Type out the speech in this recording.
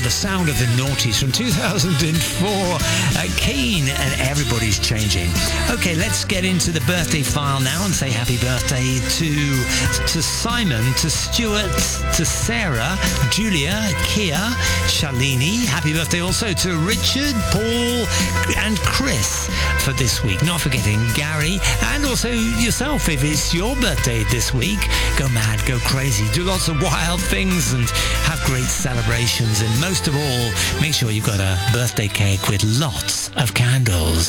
the sound of the noughties from 2004. Keen and Everybody's Changing. Okay, let's get into the birthday file now and say happy birthday to Simon, to Stuart, to Sarah, Julia, Kia, Shalini. Happy birthday also to Richard, Paul and Chris for this week. Not forgetting Gary and also yourself if it's your birthday this week. Go mad, go crazy, do lots of wild things and have great celebrations. And most of all, make sure you've got a birthday cake with lots of candles.